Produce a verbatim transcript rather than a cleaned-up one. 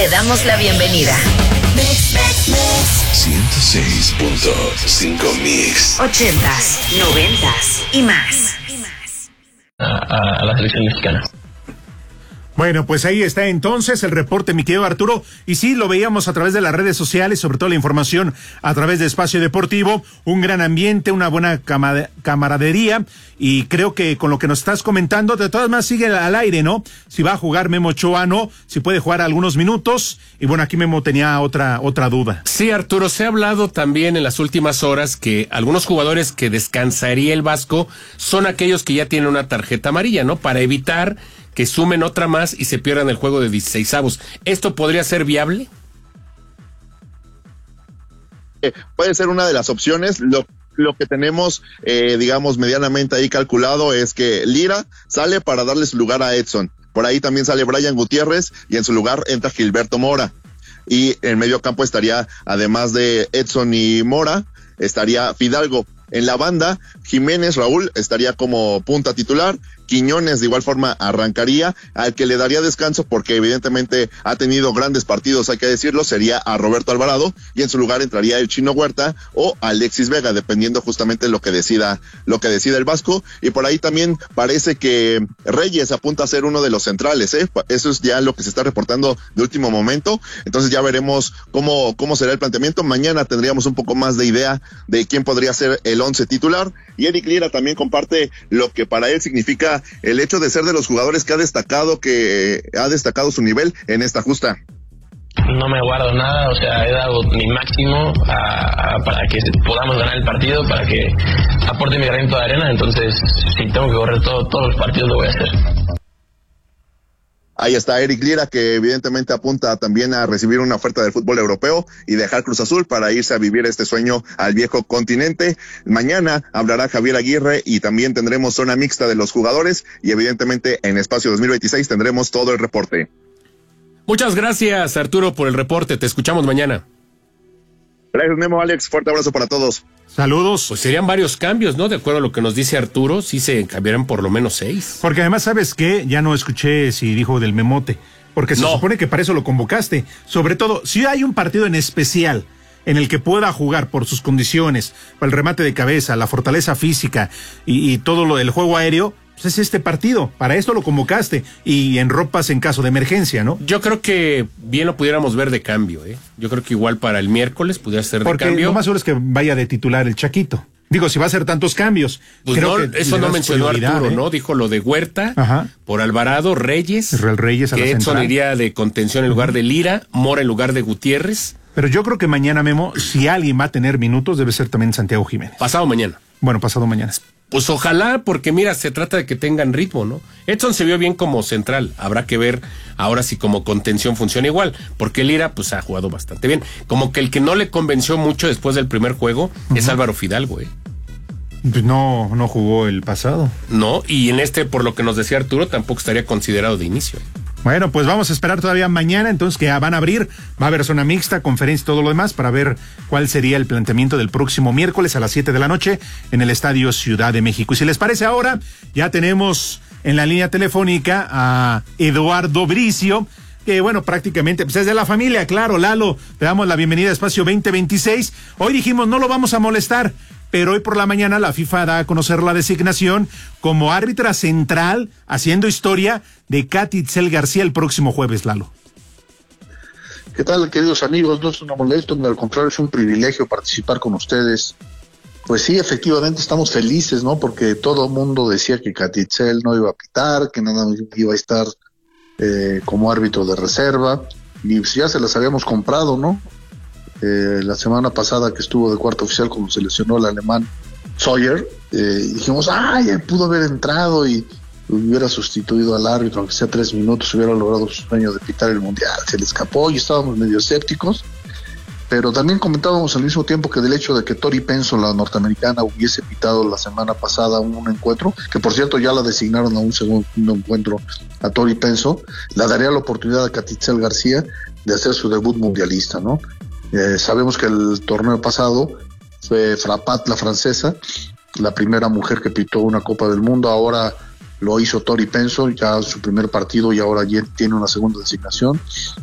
Te damos la bienvenida. ciento seis punto cinco Mix. Ochentas, noventas y más. A, a, a la selección mexicana. Bueno, pues ahí está entonces el reporte, mi querido Arturo. Y sí, lo veíamos a través de las redes sociales, sobre todo la información a través de Espacio Deportivo. Un gran ambiente, una buena cama- camaradería. Y creo que con lo que nos estás comentando, de todas maneras sigue al aire, ¿no? Si va a jugar Memo Ochoa, no. Si puede jugar algunos minutos. Y bueno, aquí Memo tenía otra, otra duda. Sí, Arturo, se ha hablado también en las últimas horas que algunos jugadores que descansaría el Vasco son aquellos que ya tienen una tarjeta amarilla, ¿no? Para evitar que sumen otra más y se pierdan el juego de dieciseisavos. ¿Esto podría ser viable? Eh, puede ser una de las opciones. Lo, lo que tenemos, eh, digamos, medianamente ahí calculado es que Lira sale para darles lugar a Edson. Por ahí también sale Brian Gutiérrez y en su lugar entra Gilberto Mora. Y en medio campo estaría, además de Edson y Mora, estaría Fidalgo. En la banda, Jiménez Raúl estaría como punta titular, Quiñones de igual forma arrancaría, al que le daría descanso porque evidentemente ha tenido grandes partidos, hay que decirlo, sería a Roberto Alvarado, y en su lugar entraría el Chino Huerta o Alexis Vega, dependiendo justamente lo que decida, lo que decida el Vasco. Y por ahí también parece que Reyes apunta a ser uno de los centrales, ¿eh? Eso es ya lo que se está reportando de último momento, entonces ya veremos cómo, cómo será el planteamiento. Mañana tendríamos un poco más de idea de quién podría ser el once titular, y Eric Lira también comparte lo que para él significa el hecho de ser de los jugadores que ha destacado, que ha destacado su nivel en esta justa. No me guardo nada, o sea, he dado mi máximo a, a, para que podamos ganar el partido, para que aporte mi granito de arena. Entonces, si tengo que correr todo, todos los partidos, lo voy a hacer. Ahí está Eric Lira, que evidentemente apunta también a recibir una oferta del fútbol europeo y dejar Cruz Azul para irse a vivir este sueño al viejo continente. Mañana hablará Javier Aguirre y también tendremos zona mixta de los jugadores, y evidentemente en Espacio dos mil veintiséis tendremos todo el reporte. Muchas gracias, Arturo, por el reporte. Te escuchamos mañana. Gracias, Memo, Alex. Fuerte abrazo para todos. Saludos. Pues serían varios cambios, ¿no? De acuerdo a lo que nos dice Arturo, sí se cambiarán por lo menos seis. Porque además, ¿sabes qué? Ya no escuché si dijo del Memote. Porque se no. supone que para eso lo convocaste. Sobre todo, si hay un partido en especial en el que pueda jugar por sus condiciones, para el remate de cabeza, la fortaleza física y, y todo lo del juego aéreo, pues es este partido. Para esto lo convocaste y enropas en caso de emergencia, ¿no? Yo creo que bien lo pudiéramos ver de cambio, ¿eh? Yo creo que igual para el miércoles pudiera ser de Porque cambio. lo más seguro es que vaya de titular el Chaquito. Digo, si va a hacer tantos cambios. Pues creo no, que eso no mencionó Arturo, ¿eh? ¿no? Dijo lo de Huerta, Ajá. por Alvarado, Reyes, El Reyes a que la Edson central. iría de contención en lugar de Lira, Mora en lugar de Gutiérrez. Pero yo creo que mañana, Memo, si alguien va a tener minutos, debe ser también Santiago Jiménez. Pasado mañana. Bueno, pasado mañana. Pues ojalá, porque mira, se trata de que tengan ritmo, ¿no? Edson se vio bien como central, habrá que ver ahora si como contención funciona igual, porque Lira pues ha jugado bastante bien. Como que el que no le convenció mucho después del primer juego uh-huh. es Álvaro Fidalgo, ¿eh? Pues no, no jugó el pasado. No, y en este, por lo que nos decía Arturo, tampoco estaría considerado de inicio. Bueno, pues vamos a esperar todavía mañana, entonces que van a abrir, va a haber zona mixta, conferencia y todo lo demás para ver cuál sería el planteamiento del próximo miércoles a las siete de la noche en el Estadio Ciudad de México. Y si les parece ahora, ya tenemos en la línea telefónica a Eduardo Bricio, que bueno, prácticamente pues es de la familia, claro. Lalo, te damos la bienvenida a Espacio veinte veintiséis. Hoy dijimos no lo vamos a molestar, pero hoy por la mañana la FIFA da a conocer la designación como árbitra central, haciendo historia, de Katy Itzel García el próximo jueves, Lalo. ¿Qué tal, queridos amigos? No es una molestia, al contrario, es un privilegio participar con ustedes. Pues sí, efectivamente estamos felices, ¿no? Porque todo el mundo decía que Katy Itzel no iba a pitar, que nada más iba a estar eh, como árbitro de reserva, y pues ya se las habíamos comprado, ¿no? Eh, la semana pasada que estuvo de cuarto oficial cuando se lesionó el alemán Sawyer, eh, dijimos, ay, pudo haber entrado y hubiera sustituido al árbitro, aunque sea tres minutos, hubiera logrado su sueño de pitar el mundial. Se le escapó y estábamos medio escépticos, pero también comentábamos al mismo tiempo que del hecho de que Tori Penso, la norteamericana, hubiese pitado la semana pasada un encuentro, que por cierto ya la designaron a un segundo encuentro a Tori Penso, la daría la oportunidad a Katy Itzel García de hacer su debut mundialista, ¿no? Eh, sabemos que el torneo pasado fue Frapat, la francesa, la primera mujer que pitó una Copa del Mundo. Ahora lo hizo Tori Penso, ya su primer partido, y ahora ya tiene una segunda designación.